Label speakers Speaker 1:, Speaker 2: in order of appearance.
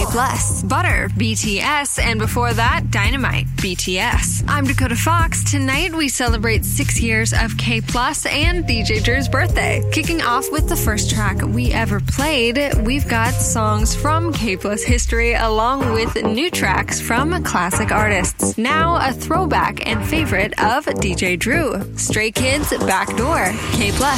Speaker 1: Plus, Butter, BTS, and before that, Dynamite, BTS. I'm Dakota Fox. Tonight we celebrate 6 years of K Plus and DJ Drew's birthday. Kicking off with the first track we ever played, we've got songs from K Plus history along with new tracks from classic artists. Now a throwback and favorite of DJ Drew, Stray Kids, Backdoor, K Plus.